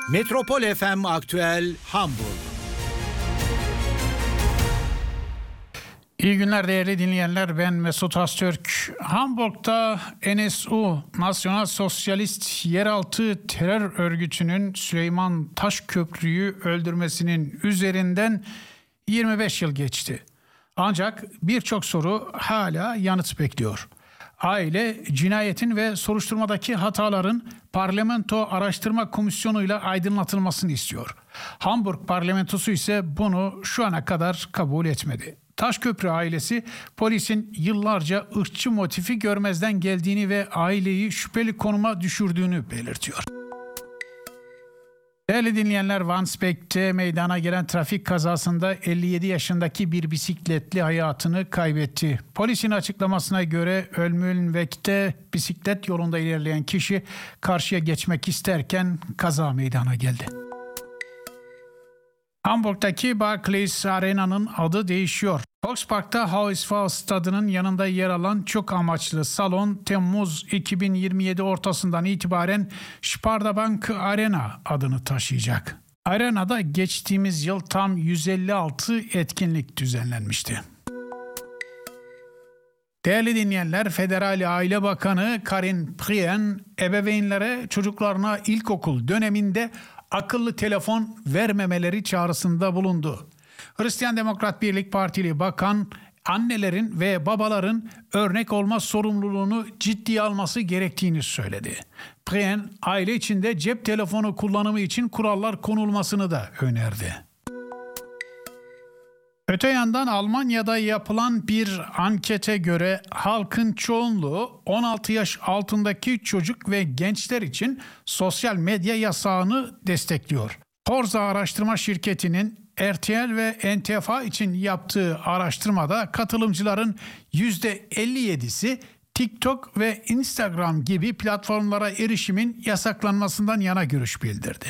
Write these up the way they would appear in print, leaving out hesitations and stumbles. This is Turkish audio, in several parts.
Metropol FM Aktüel Hamburg. İyi günler değerli dinleyenler, ben Mesut Öztürk. Hamburg'da NSU, Nasyonal Sosyalist Yeraltı Terör Örgütü'nün Süleyman Taşköprü'yü öldürmesinin üzerinden 25 yıl geçti. Ancak birçok soru hala yanıt bekliyor. Aile, cinayetin ve soruşturmadaki hataların Parlamento Araştırma Komisyonu'yla aydınlatılmasını istiyor. Hamburg parlamentosu ise bunu şu ana kadar kabul etmedi. Taşköprü ailesi polisin yıllarca ırkçı motifi görmezden geldiğini ve aileyi şüpheli konuma düşürdüğünü belirtiyor. Değerli dinleyenler, Wandsbek'te meydana gelen trafik kazasında 57 yaşındaki bir bisikletli hayatını kaybetti. Polisin açıklamasına göre Ölmülnweg'te bisiklet yolunda ilerleyen kişi karşıya geçmek isterken kaza meydana geldi. Hamburg'daki Barclays Arena'nın adı değişiyor. Volkspark'ta HSV stadının yanında yer alan çok amaçlı salon Temmuz 2027 ortasından itibaren Sparda-Bank Arena adını taşıyacak. Arena'da geçtiğimiz yıl tam 156 etkinlik düzenlenmişti. Değerli dinleyenler, Federal Aile Bakanı Karine Prien, ebeveynlere çocuklarına ilkokul döneminde akıllı telefon vermemeleri çağrısında bulundu. Hristiyan Demokrat Birlik Partili bakan, annelerin ve babaların örnek olma sorumluluğunu ciddiye alması gerektiğini söyledi. Prien, aile içinde cep telefonu kullanımı için kurallar konulmasını da önerdi. Öte yandan Almanya'da yapılan bir ankete göre halkın çoğunluğu 16 yaş altındaki çocuk ve gençler için sosyal medya yasağını destekliyor. Forza araştırma şirketinin RTL ve NTFA için yaptığı araştırmada katılımcıların %57'si TikTok ve Instagram gibi platformlara erişimin yasaklanmasından yana görüş bildirdi.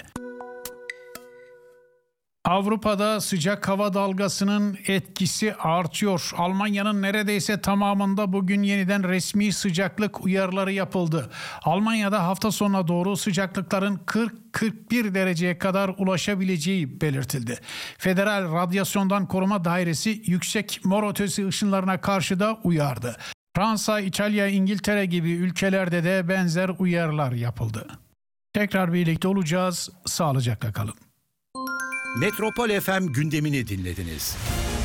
Avrupa'da sıcak hava dalgasının etkisi artıyor. Almanya'nın neredeyse tamamında bugün yeniden resmi sıcaklık uyarıları yapıldı. Almanya'da hafta sonuna doğru sıcaklıkların 40-41 dereceye kadar ulaşabileceği belirtildi. Federal Radyasyondan Koruma Dairesi yüksek mor ötesi ışınlarına karşı da uyardı. Fransa, İtalya, İngiltere gibi ülkelerde de benzer uyarılar yapıldı. Tekrar birlikte olacağız. Sağlıcakla kalın. Metropol FM gündemini dinlediniz.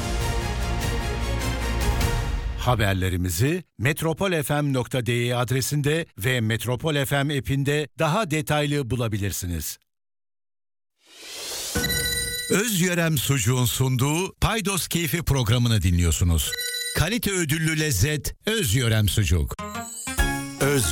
Haberlerimizi metropolfm.de adresinde ve Metropol FM app'inde daha detaylı bulabilirsiniz. Özyörem Sucuğun sunduğu Paydos Keyfi programını dinliyorsunuz. Kalite ödüllü lezzet Özyörem Sucuk.